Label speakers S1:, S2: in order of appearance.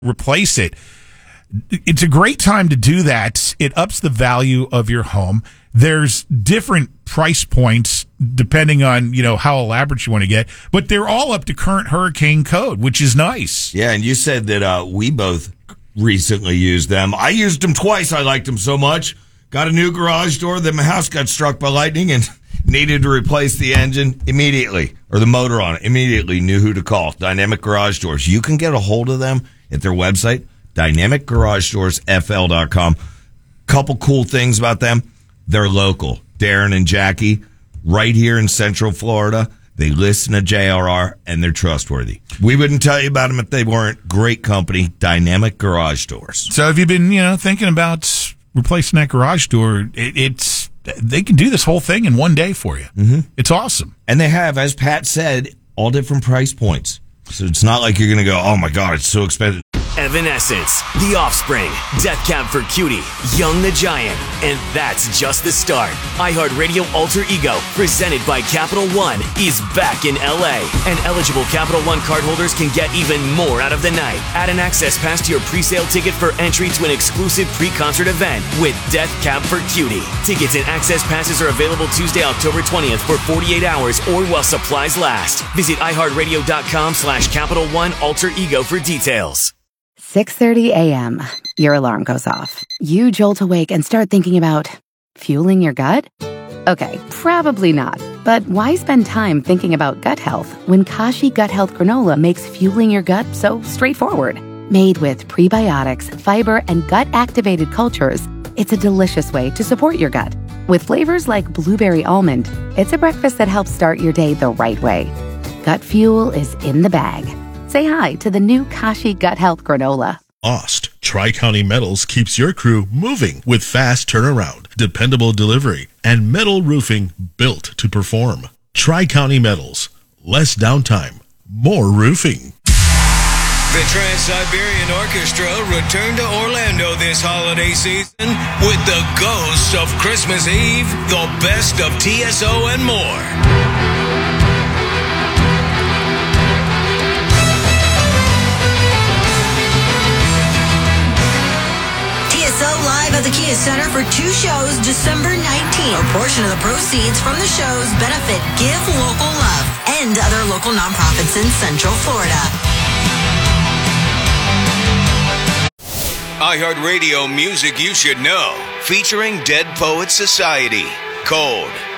S1: replace it. It's a great time to do that. It ups the value of your home. There's different price points depending on, how elaborate you want to get, but they're all up to current hurricane code, which is nice.
S2: Yeah, and you said that we both recently used them. I used them twice. I liked them so much. Got a new garage door. Then my house got struck by lightning and needed to replace the engine immediately, or the motor on it. Immediately knew who to call. Dynamic Garage Doors. You can get a hold of them at their website, dynamicgarageDoorsFL.com. Couple cool things about them. They're local. Darren and Jackie, right here in Central Florida. They listen to JRR, and they're trustworthy. We wouldn't tell you about them if they weren't. Great company, Dynamic Garage Doors.
S1: So have you been, thinking about replacing that garage door? They can do this whole thing in one day for you. Mm-hmm. It's awesome.
S2: And they have, as Pat said, all different price points. So it's not like you're going to go, oh, my God, it's so expensive.
S3: Evanescence, The Offspring, Death Cab for Cutie, Young the Giant, and that's just the start. iHeartRadio Alter Ego, presented by Capital One, is back in LA, and eligible Capital One cardholders can get even more out of the night. Add an access pass to your pre-sale ticket for entry to an exclusive pre-concert event with Death Cab for Cutie. Tickets and access passes are available Tuesday, October 20th for 48 hours or while supplies last. Visit iHeartRadio.com/Capital One Alter Ego for details.
S4: 6:30 a.m. Your alarm goes off. You jolt awake and start thinking about fueling your gut? Okay, probably not. But why spend time thinking about gut health when Kashi Gut Health Granola makes fueling your gut so straightforward? Made with prebiotics, fiber, and gut-activated cultures, it's a delicious way to support your gut. With flavors like blueberry almond, it's a breakfast that helps start your day the right way. Gut fuel is in the bag. Say hi to the new Kashi Gut Health Granola.
S5: OST, Tri-County Metals keeps your crew moving with fast turnaround, dependable delivery, and metal roofing built to perform. Tri-County Metals, less downtime, more roofing.
S6: The Trans-Siberian Orchestra returned to Orlando this holiday season with the ghosts of Christmas Eve, the best of TSO, and more.
S7: Live at the Kia Center for 2 shows December 19th. A portion of the proceeds from the shows benefit Give Local Love and other local nonprofits in Central Florida.
S6: iHeartRadio Music You Should Know, featuring Dead Poets Society, Cold,